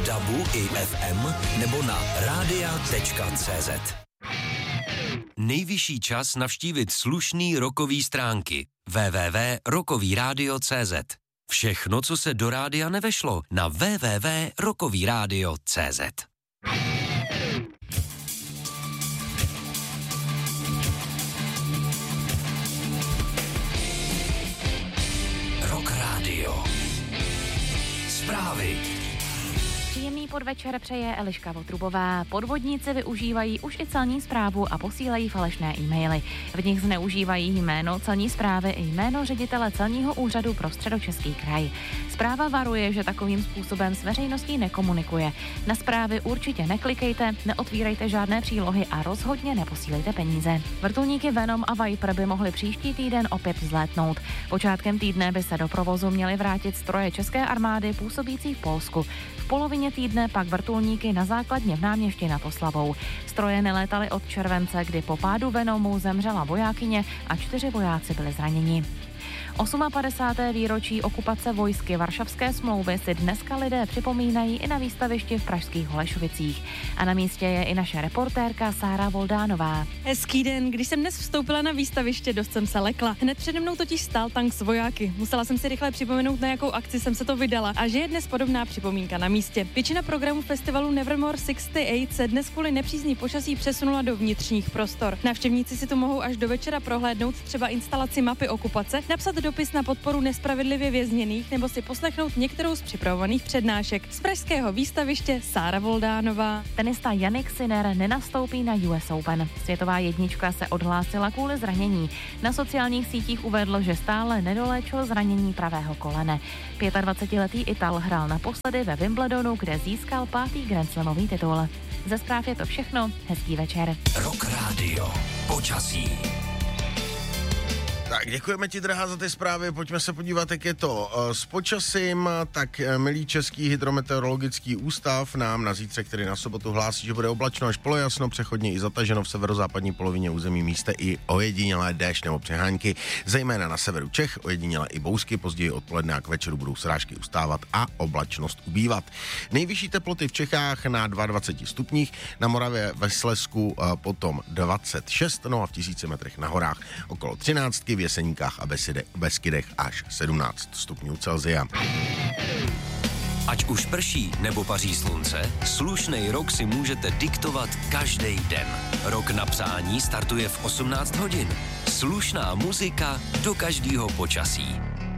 DABu i FM nebo na radia.cz. Nejvyšší čas navštívit slušný rockový stránky www.rockovyradio.cz. Všechno, co se do rádia nevešlo, na www.rockovyradio.cz. Rock Radio. Zprávy. Příjemný podvečer přeje Eliška Votrubová. Podvodníci využívají už i celní správu a posílají falešné e-maily. V nich zneužívají jméno celní správy i jméno ředitele celního úřadu pro Středočeský kraj. Správa varuje, že takovým způsobem s veřejností nekomunikuje. Na zprávy určitě neklikejte, neotvírejte žádné přílohy a rozhodně neposílejte peníze. Vrtulníky Venom a Viper by mohly příští týden opět vzlétnout. Počátkem týdne by se do provozu měly vrátit stroje české armády působící v Polsku. V polovině týdne pak vrtulníky na základně v Náměšti nad Oslavou. Stroje nelétaly od července, kdy po pádu Venomu zemřela vojákyně a 4 vojáci byli zraněni. 58. výročí okupace vojsky Varšavské smlouvy si dneska lidé připomínají i na výstavišti v pražských Holešovicích. A na místě je i naše reportérka Sára Voldánová. Hezký den, když jsem dnes vstoupila na výstaviště, dost jsem se lekla. Hned přede mnou totiž stál tank s vojáky. Musela jsem si rychle připomenout, na jakou akci jsem se to vydala a že je dnes podobná připomínka na místě. Většina programů festivalu Nevermore 68 se dnes kvůli nepřízní počasí přesunula do vnitřních prostor. Návštěvníci si tu mohou až do večera prohlédnout třeba instalaci mapy okupace, napsat dopis na podporu nespravedlivě vězněných nebo si poslechnout některou z připravovaných přednášek. Z pražského výstaviště Sára Voldánová. Tenista Jannik Sinner nenastoupí na US Open. Světová jednička se odhlásila kvůli zranění. Na sociálních sítích uvedl, že stále nedoléčil zranění pravého kolene. 25-letý Ital hrál naposledy ve Wimbledonu, kde získal 5. grandslamový titul. Ze zpráv je to všechno. Hezký večer. Rock Radio. Počasí. Tak děkujeme ti, drahá, za ty zprávy. Pojďme se podívat, jak je to s počasím. Tak milý Český hydrometeorologický ústav nám na zítřek, který na sobotu hlásí, že bude oblačno až polojasno, přechodně i zataženo v severozápadní polovině území místy i ojedinělé déšť nebo přehánky, zejména na severu Čech, ojedinělé i bousky, později odpoledne a k večeru budou srážky ustávat a oblačnost ubývat. Nejvyšší teploty v Čechách na 22 stupních, na Moravě, ve Slezsku potom 26, no a v 1000 metrech na horách okolo 13, v Jeseníkách a Beskydech až 17 stupňů Celsia. Ať už prší nebo paří slunce, slušnej rok si můžete diktovat každý den. Rok na přání startuje v 18 hodin. Slušná muzika do každého počasí.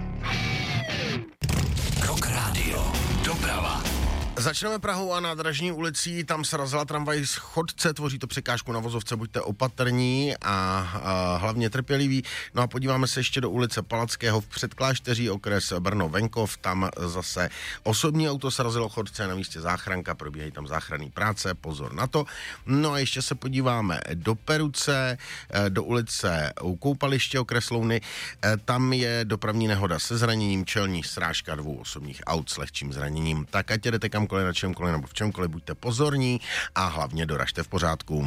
Rock Radio. Doprava. Začneme Prahou a nádražní ulicí, tam srazila tramvaj z chodce, tvoří to překážku na vozovce, buďte opatrní a hlavně trpěliví. No a podíváme se ještě do ulice Palackého v Předklášteří, okres Brno-Venkov, tam zase osobní auto srazilo chodce, na místě záchranka, probíhají tam záchranné práce, pozor na to. No a ještě se podíváme do Peruce, do ulice u Koupaliště, okres Louny, tam je dopravní nehoda se zraněním, čelní srážka 2 osobních aut s lehčím zraněním. Tak ať jdete kamkoliv, na čemkoliv nebo v čemkoliv, buďte pozorní a hlavně doražte v pořádku.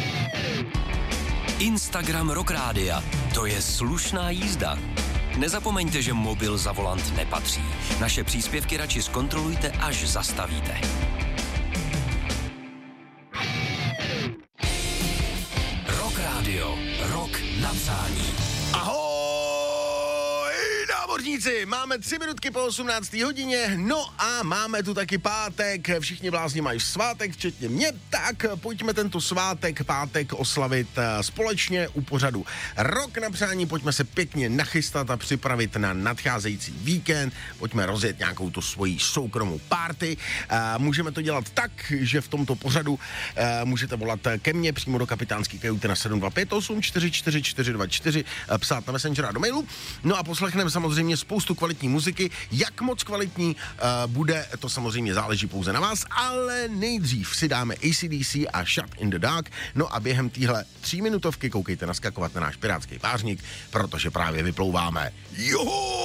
Instagram Rock Rádia. To je slušná jízda. Nezapomeňte, že mobil za volant nepatří. Naše příspěvky radši zkontrolujte, až zastavíte. Rock Radio. Rock na přání. Ahoj, námořníci, máme 3 minutky po 18. hodině, no a máme tu taky pátek, všichni blázni mají svátek, včetně mě, tak pojďme tento svátek, pátek oslavit společně u pořadu Rok na přání, pojďme se pěkně nachystat a připravit na nadcházející víkend, pojďme rozjet nějakou tu svoji soukromou party, můžeme to dělat tak, že v tomto pořadu můžete volat ke mně přímo do kapitánský kajuty na 725 844 424, psát na Messengera do mailu, no a poslechneme samozřejmě spoustu kvalitní muziky. Jak moc kvalitní bude, to samozřejmě záleží pouze na vás, ale nejdřív si dáme AC/DC a Shut in the Dark. No a během téhle 3 minutovky koukejte naskakovat na náš pirátský pářník, protože právě vyplouváme. Joho!